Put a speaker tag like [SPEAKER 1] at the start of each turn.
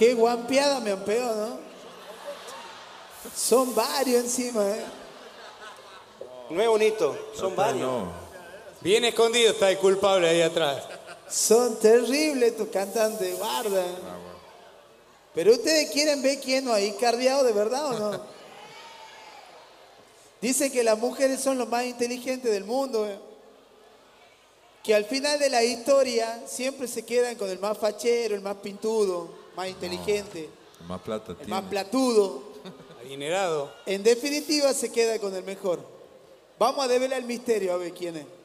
[SPEAKER 1] Qué guampeada me han pegado, ¿no? Son varios encima, ¿eh?
[SPEAKER 2] No es bonito, son varios.
[SPEAKER 3] No.
[SPEAKER 4] Bien escondido está el culpable ahí atrás.
[SPEAKER 1] Son terribles estos cantantes, guarda. Pero ustedes quieren ver quién no hay cardeado de verdad o no. Dicen que las mujeres son los más inteligentes del mundo, ¿eh? Que al final de la historia siempre se quedan con el más fachero, el más pintudo, más inteligente,
[SPEAKER 3] Más plata
[SPEAKER 1] el
[SPEAKER 3] tiene.
[SPEAKER 1] más platudo.
[SPEAKER 4] Adinerado.
[SPEAKER 1] En definitiva se queda con el mejor. Vamos a develar el misterio a ver quién es.